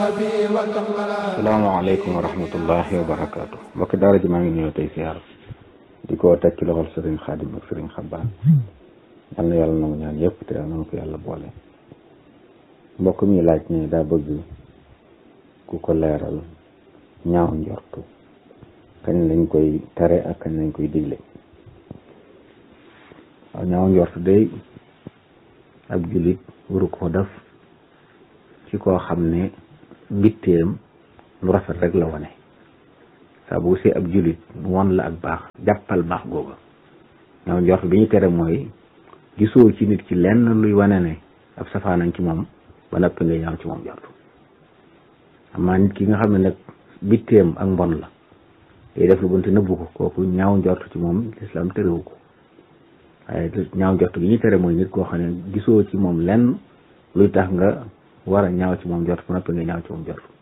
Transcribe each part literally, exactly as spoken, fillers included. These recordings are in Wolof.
salaamaaleykum wa rahmatullahi wa barakaatu mbokki daara ji maa ngi ñëw tey siyaar di ko teg ci loxol sëriñ Xaadim ak sëriñ Xabbaan yal na yàlla nangu ñaan yëpp te yal na ko yàlla boole. mbokk mi laaj ne daa bëgg ku ko leeral ñaaw njortu kañ lañ koy tere ak kañ lañ koy digle. waaw ñaaw njortu day ab jullit waru ko def ci koo xam ne mbitteem lu rafet rek la wane. saa bu see ab jullit won la ak baax jàppal baax googa. ñaaw njort bi ñu tere mooy gisoo ci nit ki lenn luy wane ne ab safaanañ ci moom ba noppi nga ñaaw ci moom njort. amaa nit ki nga xam ne nag bitteem ak mbon la day def lu bon te nëbbu ko kooku ñaaw njort ci moom lislaam terewu ko. waaye ñaaw njort gi ñu tere mooy nit koo xam ne gisoo ci moom lenn luy tax nga war a ñaaw ci moom njort ba noppi nga ñaaw ci moom njort.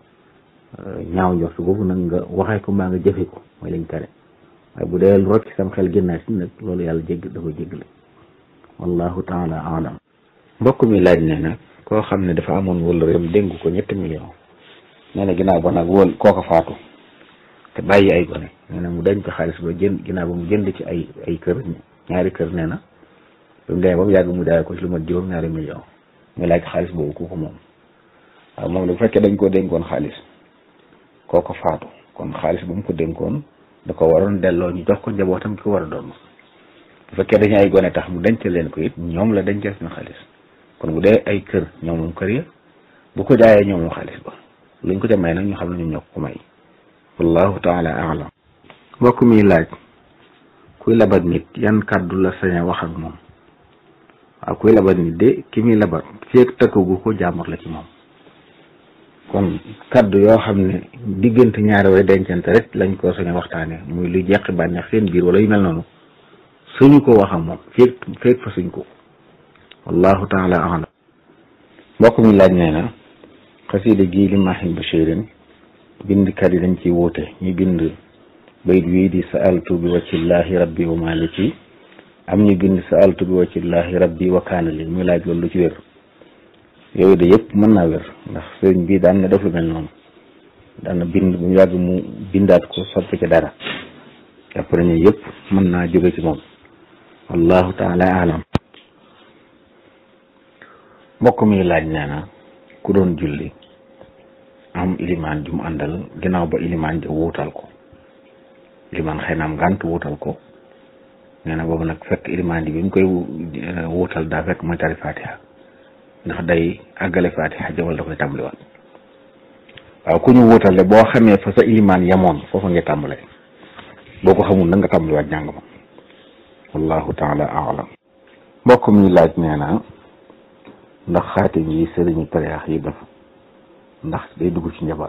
ñaaw njort boobu nag nga waxee ko mbaa nga jëfe ko mooy lañ tere. waaye bu dee lu rot ci sam xel génnaat si nag loolu yàlla jégg da ko jéggale wallahu taala alam. mbokk mi laaj ne nag koo xam ne dafa amoon wala réem dénk ko ñetti million nee na ginnaaw ba nag wóol kooka faatu te bàyyi ay gone nee na mu dañ ko xaalis ba jënd ginnaaw ba mu jënd ci ay ay kër ñaari kër nee na ba mu demee ba mu yàgg mu daay ko ci lu mat juróom ñaari million muy laaj xaalis boobu ku ko moom. waaw moom bu fekkee dañ koo dénkoon xaalis kooko faatu kon xaalis ba mu ko dénkoon da ko waroon delloo ñu jox ko njabootam ki ko war a doon. bu fekkee dañu ay gone tax mu denc leen ko it ñoom la dencal seen xaalis kon bu dee ay kër ñoom moom kër ya bu ko jaayee ñoom moom xaalis ba luñ ko ca may nag ñu xam ne ñoom ñoo ko may wallahu taala alam. mbokk mi laaj kuy labat nit yan kàddu la sañ a wax ak moom. waaw kuy labat nit de ki muy labat feek tëkkagu ko jaamur la ci moom kon kaddu yoo xam ne diggante ñaari way dencante rek lañ ko sañ a waxtaane muy lu jeqi bànneex seen biir wala yu mel noonu suñu ko wax ak moom feek feek fa suñ ko wallahu taala alam. mbokk mi laaj nee na xasida gii li Maahin Bachirin bindkat yi dañ ciy wuute ñu bind bayit wii di sa'altu bi waccillahi rabbi wa maliki am ñu bind sa'altu bi waccillahi rabbi wa kaana li muy laaj loolu lu ci wér. yooyu de yëpp mën naa wér ndax sëriñ bi daan na def lu mel noonu daan na bind bu yàgg mu bindaat ko soppi ci dara après ñu yëpp mën naa jóge ci moom wallahu taala alam. mbokk mi laaj nee na ku doon julli am ilimaan ju mu àndal ginnaaw ba ilimaan ja wuutal ko ilimaan xëy na am ngànt wuutal ko nee na boobu nag fekk ilimaan ji bi mu koy wuutal daa fekk mooy tari fatiha ndax day àggale fatiha jawal da koy tàmbaliwaat. waaw ku ñu wuutal de boo xamee fa sa ilimaan yamoon foofa nga tàmbale boo ko xamul na nga tàmbaliwaat jàng ma wallahu taala alam. mbokk mi laaj nee na ndax xaatim yi sëriñu tariyaax yi def ndax day dugg ci njabar.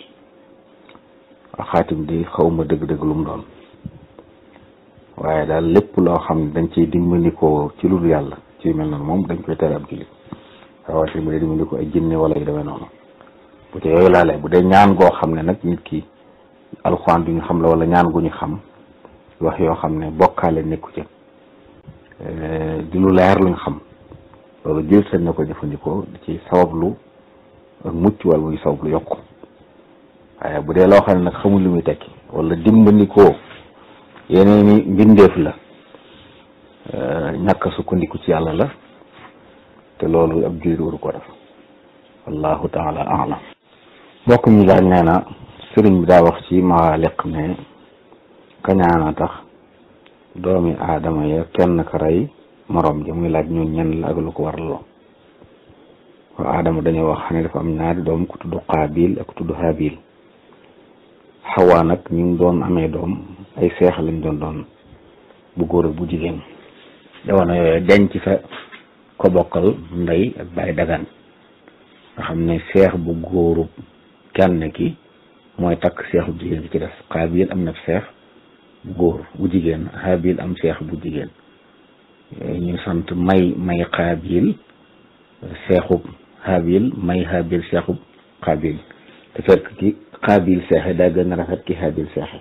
waaw xaatim di xaw ma dëgg-dëgg lu mu doon waaye daal lépp loo xam ne dañ ciy dimbandikoo ci lu dul yàlla ci mel noonu moom dañ koy tere ab jullit rawatina bu dee dimbandikoo ay jinne wala yu demee noonu bu te yooyu laalee bu dee ñaan goo xam ne nag nit ki alxuraan du ñu xam la wala ñaan gu ñu xam wax yoo xam ne bokkaale nekku ca di lu leer luñ xam loolu jël seen na ko jëfandikoo di ci sabablu ak mucc wala muy sabablu yokku waaye bu dee loo xam ne nag xamul lu muy tekki wala dimbandikoo yeneen i mbindeef la ñàkk a sukkandiku ci yàlla la te loolu ab jullit waru ko def wallahu taala alam. mbokk mi laaj nee na sëriñ bi daa wax ci maaliq ne kañaana tax doomi aadama ya kenn ka rey morom ja muy laaj ñun ñenn la ak lu ko waraloo. waaw aadama dañoo wax ne dafa am ñaari doom ku tudd Qaabil ak ku tudd Haabil Xawaa nag ñu ngi doon amee doom ay seex lañ doon doon bu góor ak bu jigéen jamono yooyu denc sa ko bokkal ndey ak baay dagan nga xam ne seex bu góoru kenn ki mooy takk seex bu jigéen bi ci des Qaabil am na seex bu góor bu jigéen Haabil am seex bu jigéen ñu sant may may Qaabil seexub Haabil may Haabil seexub Qaabil te fekk ki Qaabil seexe daa gën a rafet ki Haabil seexe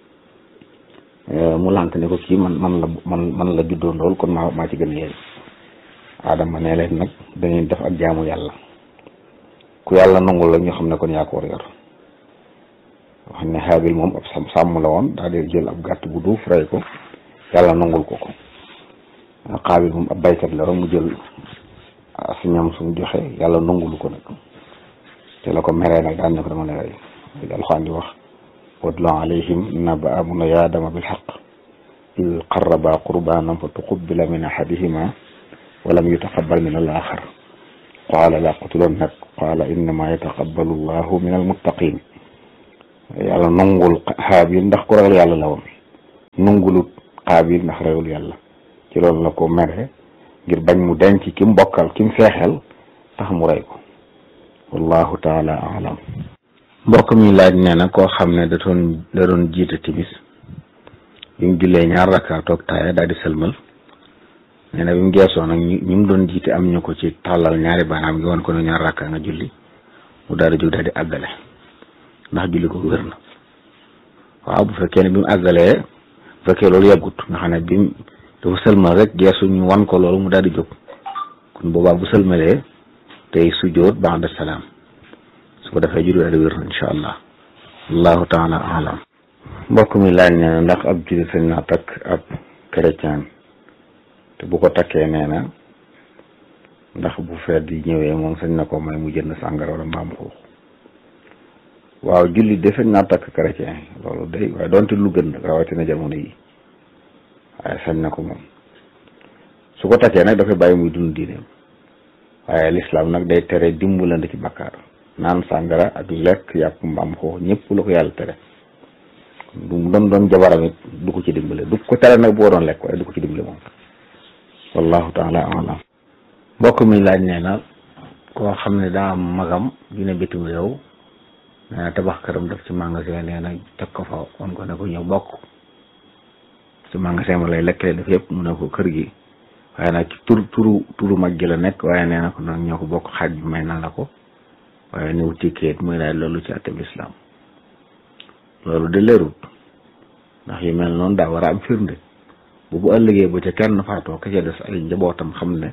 mu lant ne ko kii man man la man man la juddoon lool kon maa maa ci gën a yéen Adama ne leen nag dangeen def ak jaamu yàlla ku yàlla nangul la ñu xam ne kon yaa ko war yor wax ne Haabil moom ab sàmm sàmm la woon daal di jël ab gàtt bu duuf rey ko yàlla nangul ko ko Qaabil moom ab baykat la rek mu jël su ñam sumu joxe yàlla nangulu ko nag te la ko meree nag daan ne ko dama lay rey di Alxuraan di wax watlu alayhim naba bunayya aadama bil haqq iz qarraba qurbanan fa tuqubbila min ahadihima wa lam yutaqabbal min al-axar qaala la aqtulannak qaala innama yataqabbalu llahu min al-muttaqin yàlla nangul Haabil ndax ku ragal yàlla la woon nangulut Qaabil ndax ragal yàlla ci loolu la ko mere ngir bañ mu denc ki mu bokkal ki mu feexeel tax mu rey ko wallahu taala alam. mbokk mi laaj nee na koo xam ne da doon da doon jiite timis bi mu jullee ñaar rakka toog taaya daal di sëlmal nee na bi mu geesoo nag ñu ñu mu doon jiite am ñu ko ci tàllal ñaari baanaam ngi woon ko ne ñaar rakka nga julli mu daal di jóg daal di àggale ndax julli ko wér na waaw bu fekkee ne bi mu àggalee bu fekkee loolu yàggut nga xam ne bi mu dafa sëlmal rek geesu ñu wan ko loolu mu daal di jóg kon boobaa bu sëlmalee tey sujjóot ba'da salaam su ko defee julli daal di wér na incha allah allahu taala alam. mbokk mi laaj nee na ndax ab jullit sañ naa takk ab chrétien te bu ko takkee nee na ndax bu feet yi ñëwee moom sañ na ko may mu jënd sàngara wala mbaam xuux. waaw jullit de sañ naa takk chrétien loolu day waaye doonte lu gën rawatina jamono yi waaye sañ na ko moom su ko takkee nag dafay bàyyi muy dund diineem waaye lislaam nag day tere dimbalante ci bakkaar naan sàngara ak lekk yàpp mbaam xuux ñëpp la ko yàlla tere du doon doon jabaram it du ko ci dimbale du ko tere nag boo doon lekk waaye du ko ci dimbale moom wallahu taala alam. mbokk mi laaj nee na koo xam ne daa am magam ju ne bitim réew nee na tabax këram def ci magasin nee na teg ko fa on ko ne ko ñëw bokk ci magasin ma lay lekkee def yëpp mu ne ko kër gi waaye nag ci tur turu turu mag gi la nekk waaye nee na ko nag ñoo ko bokk xaaj bi may na la ko waaye niw tikkeet muy laaj loolu ci àtteb lislaam loolu de leerut ndax yu mel noonu daa war a am firnde bu bu ëllëgee ba ca kenn faatoo ka ca des ay njabootam xam ne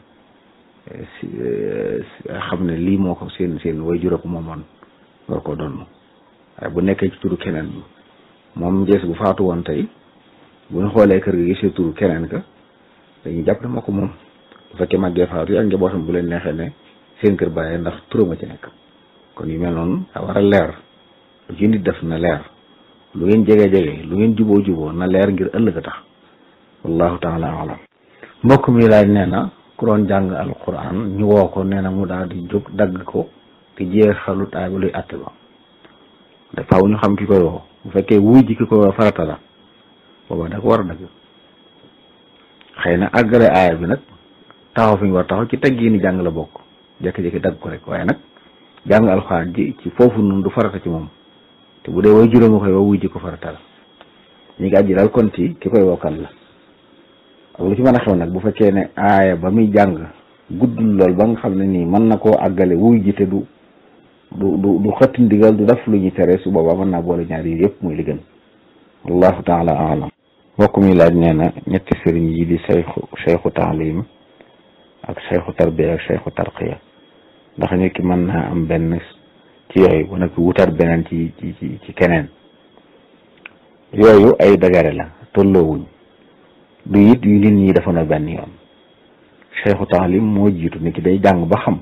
xam ne lii moo ko seen seen way jura ko moomoon war ko doon waaye bu nekkee ci turu keneen moom njees bu faatu woon tey bu ñu xoolee kër gi gisee turu keneen ka dañuy jàpp ne moo ko moom bu fekkee màggee faatu yi ak njabootam bu leen neexee ne seen kër bàyyee ndax turama ci nekk kon yu mel noonu daa war a leer lu ci nit def na leer lu ngeen jege-jege lu ngeen juboo juboo na leer ngir ëllëg a tax wallahu taala alam. mbokk mi laaj nee na ku doon jàng alquran ñu woo ko nee na mu daal di jóg dagg ko te jeexalut aay ba luy àtte ba da faaw ñu xam ki koy woo bu fekkee wuy ji ki koy woo farata la booba da ko war a dagg xëy na àggale aaya bi nag taxaw fi ñu war taxaw ci teggi ni jàng la bokk jékki-jékki dagg ko rek waaye nag jàng alxuraan ji ci foofu noonu du farata ci moom te bu dee way juróomi koy woo wuy ji ko farata la ñu ngi àjji daal kon ci ki koy wokkan la ak lu ci mën a xew nag bu fekkee ne aaya ba muy jàng guddul lool ba nga xam ne nii mën na koo àggale wuy ji te du du du du xëtt ndigal du def lu ñu tere su boobaa mën naa boole ñaar yi yëpp muy li gën wallahu taala alam. mbokk mi laaj nee na ñetti sëriñ yi di sayxu sayxu taalim ak sayxu tarbiya ak sayxu tarqiya ndax nit ki mën naa am benn ci yooyu bu nag wutar beneen ci ci ci ci keneen yooyu ay dagare la tolloowuñ du it yu nit ñi dafa na benn yoon sayxu taalim moo jiitu nit ki day jàng ba xam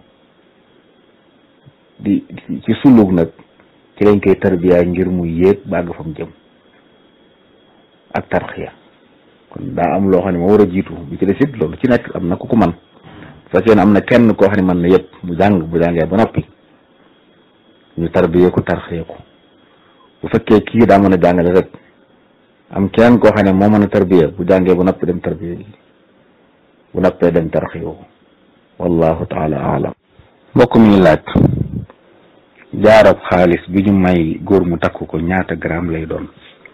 di ci suluk nag ci lañ koy tarbiya ngir mu yéeg bàgg fa mu jëm ak tarxiya kon daa am loo xam ne moo war a jiitu bi ci des it loolu ci nekk am na ku ko man fekkee ne am na kenn koo xam ne mën na yëpp mu jàng bu jàngee ba noppi ñu tarbiya ko tarxiya ko bu fekkee kii daa mën a jàngale rek am kenn koo xam ne moo mën a tarbiya bu jàngee ba noppi dem tarbiya bu noppee dem tarxiya ko wallahu taala alam. mbokk mi laaj jaarab xaalis bi ñu may góor mu takk ko ñaata gramme lay doon.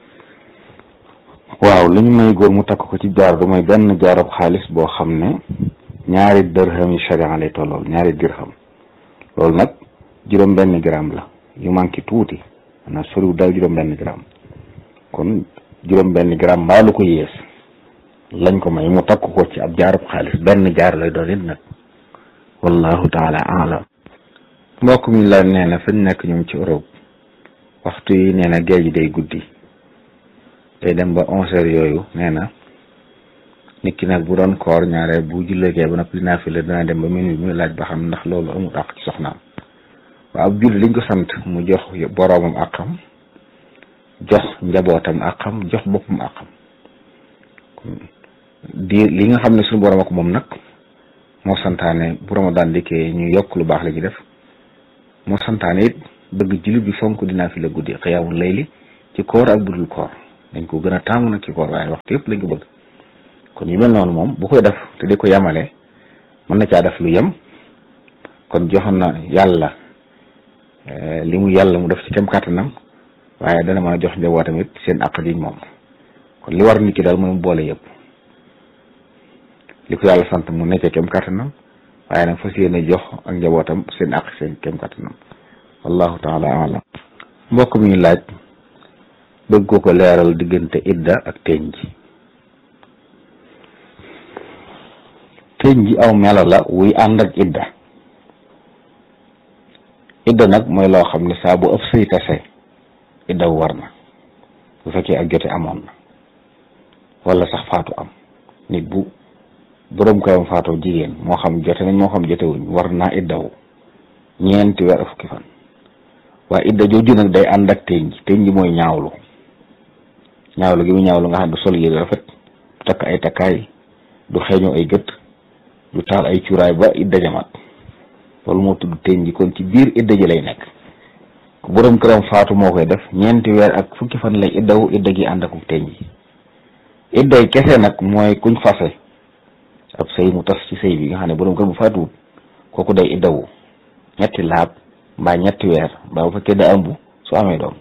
waaw li ñu may góor mu takk ko ci jaar du mooy benn jaarab xaalis boo xam ne ñaari dërham yi sharia lay tollool ñaari dirham loolu nag juróom benn gramme la yu manqué tuuti maanaam soriw daal juróom benn gramme kon juróom benn gramme mbaa lu ko yées lañ ko may mu takk ko ci ab jaarab xaalis benn jaar lay doon it nag wallahu taala alam. mbokk mi la nee na fañ nekk ñoom ci Europe waxtu yi nee na géej gi day guddi day dem ba onze heures yooyu nee na nit ki nag bu doon koor ñaare bu jullee gee ba noppi dinaa fi la dana dem ba minuit muy laaj ba xam ndax loolu amul àq ci soxnaam waaw ab julli liñ ko sant mu jox boroomam àqam jox njabootam àqam jox boppam àqam di li nga xam ne suñu borom ak moom nag moo santaane bu Ramadan dikkee ñu yokk lu baax la ci def moo santaane it bëgg jullit bi fonk dinaa fi la guddi xiyaamul layli ci koor ak budul koor dañ ko gën a taamu nag ci koor waaye waxtu yëpp lañ ko bëgg kon yu mel noonu moom bu koy def te di ko yemale mën na caa def lu yem kon joxoon na yàlla li mu yàlla mu def ci kem kàttanam waaye dana mën a jox njabootam it seen àq diñ moom kon li war nit ki daal mooy mu boole yëpp li ko yàlla sant mu nekkee kem kàttanam waaye nag fas yéene jox ak njabootam seen àq seen kem kàttanam wallahu taala alam mbokk mi ñu laaj bëgg ko ko leeral diggante idda ak teñ ji teñ ji aw melo la wuy ànd ak idda idda nag mooy loo xam ne saa bu ëpp sëy tase idda war na bu fekkee ak jote amoon na wala sax faatu am nit bu boroom këram faatoo jigéen moo xam jote nañ moo xam jotewuñ war naa iddawu ñeenti weer fukki fan waaye idda jooju nag day ànd ak teñ ji teñ ji mooy ñaawlu ñaawlu gi mu ñaawlu nga xam du sol yére rafet du takk ay takkaay du xeeñoo ay gët du taal ay cuuraay ba idda jamaat loolu moo tudd teñ ji kon ci biir idda ji lay nekk ku boroom këram faatu moo koy def ñeenti weer ak fukki fan lay iddawu idda gi ànd ak teñ ji idday kese nag mooy kuñ fase ab sëy mu tas ci sëy bi nga xam ne boroom kër bu faatuwut kooku day iddawu ñetti laab mbaa ñetti weer mbaa bu fekkee da ëmb su amee doom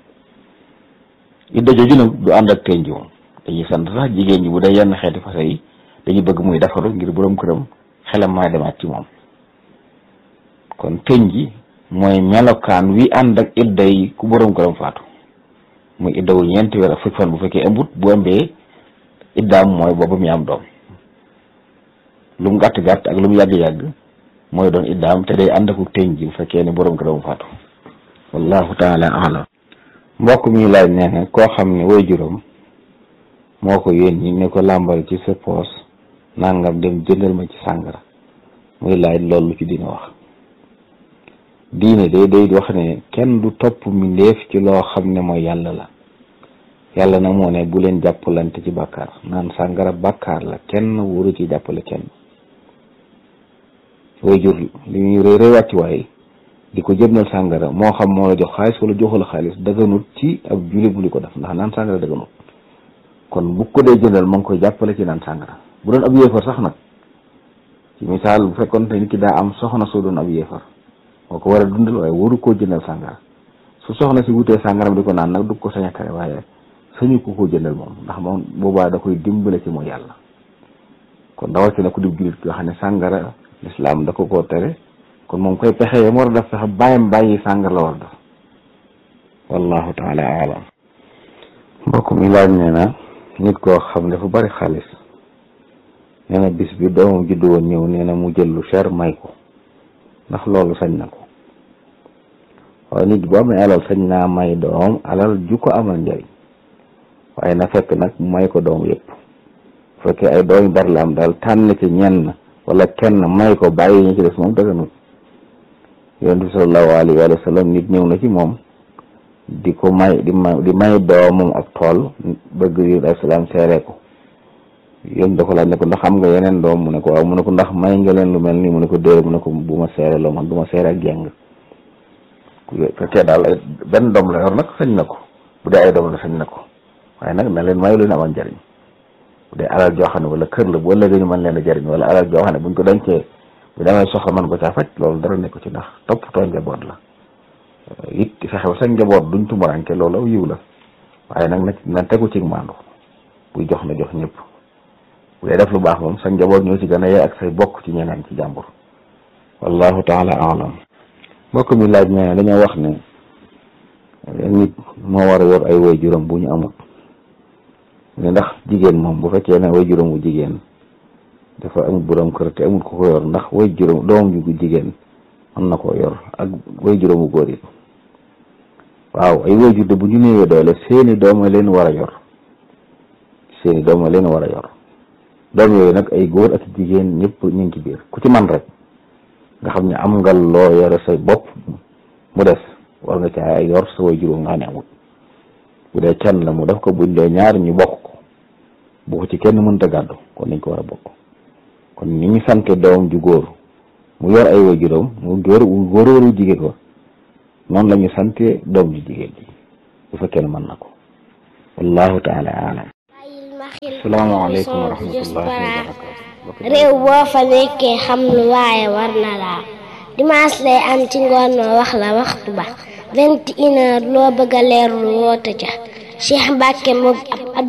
idda jooju nag du ànd ak teñ ji moom dañuy sant sax jigéen ñi bu dee yenn xeeti fase yi dañu bëgg muy defaru ngir boroom këram xelam maa demaat ci moom kon teñ ji mooy melokaan wi ànd ak idda yi ku boroom këram faatu muy iddawu ñeenti weer ak fukki fan bu fekkee ëmbut bu ëmbee iddaam mooy boobu mi am doom lu mu gàtt gàtt ak lu mu yàgg yàgg mooy doon iddaam te day ànd ak teñ ji bu fekkee ne boroom këram faatu wallahu taala alam mbokk mi laaj nee na koo xam ne way juróom moo ko yónni ne ko làmbal ci sa poos nangam dem jëndal ma ci sàngara muy laaj loolu ci dina wax diine day day wax ne kenn du topp mbindeef ci loo xam ne mooy yàlla la yàlla nag moo ne bu leen jàppalante ci bàkkaar naan sàngara bàkkaar la kenn wuru ci jàppale kenn way jur li ñuy rëy rëy wàcc waaye di ko jëndal sàngara moo xam moo la jox xaalis wala joxu la xaalis dëgganut ci ab jullit bu li ko def ndax naan sàngara dëgganut kon bu ko dee jëndal ma ngi koy jàppale ci naan sàngara bu doon ab yéefar sax nag ci misaal bu fekkoon te nit ki daa am soxna soo doon ab yéefar moo ko war a dundal waaye waru koo jëndal sàngara su soxna si wutee sàngaram di ko naan nag du ko sañ a tere waaye sañu ko koo jëndal moom ndax moom boobaa da koy dimbale ci mooy yàlla kon rawatina ku di jullit yoo xam ne sàngara lislaam da ko koo tere kon moom koy pexe yam war a def sax bàyyam bàyyi sàngara la war a def wallahu taala alam mbokk mi laaj nee na nit koo xam ne dafa bari xaalis nee na bis bi doomam juddu woon ñëw nee na mu jël lu cher may ko ndax loolu sañ na ko waaye nit bu amee alal sañ naa may doom alal ju ko amal njëriñ waaye na fekk nag may ko doom yëpp bu fekkee ay doom yu bari la am daal tànn ci ñenn wala kenn may ko bàyyi ñu ci des moom dëgganut yonent bi sallallahu alayhi wa sallam nit ñëw na ci moom di ko may di may di may doomam ab tool bëgg yonent alayhi salaam seere ko yéen da ko laaj ne ko ndax am nga yeneen doom mu ne ko waaw mu ne ko ndax may nga leen lu mel nii mu ne ko déedéet mu ne ko bu ma seere loo man du ma seere ak jàng fekkee daal ay benn doom la yor nag sañ na ko bu dee ay doom la sañ na ko waaye nag na leen mayu leen amal njariñ bu dee alal joo xam ne wala kër la bu ëllëgee ñu mën leen a jariñ wala alal joo xam ne buñ ko dencee bu demee soxla mën ko caa faj loolu dara nekk ci ndax toppatoo njaboot la it fexe ba sa njaboot duñ tumuranke loolu aw yiw la waaye nag na na tegu ci maandu buy jox na jox ñëpp bu dee def lu baax moom sa njaboot ñoo ci gën a yee ak say bokk ci ñeneen ci jàmbur wallahu taala alam mbokk mi laaj ne dañoo wax ne nit moo war a yor ay way juróom bu ñu amul ne ndax jigéen moom bu fekkee ne way juróom bu jigéen dafa amul borom kër te amul ko ko yor ndax way juróom doomam ju jigéen mën na koo yor ak way juróomu góor yi waaw ay way jur de bu ñu néewee doole seeni doom leen war a yor seeni doom leen war a yor doom yooyu nag ay góor ak jigéen ñëpp ñu ngi ci biir ku ci man rek nga xam ne am nga loo yore sa bopp mu des war nga caa yor sa way juróom nga xam ne amul bu dee kenn la mu def ko buñ dee ñaar ñu bokk ko bu ko ci kenn mënta gàddu kon nañ ko war a bokk kon ni ñu sante doom ju góor mu yor ay way juróom mu góor góor waru jigéen ko noonu la ñu sante doom ju jigéen ji bu fekkee ne mën na ko wallahu taala alam asalaamaaleykum wa rahmatullahi wa barakatu réew boo fa nekkee xam lu waaye war na laa dimanche lay am ci ngoon ma wax la waxtu ba vingt et une heures loo bëgg a leerlu woote ca Cheikh Mbacke moom ab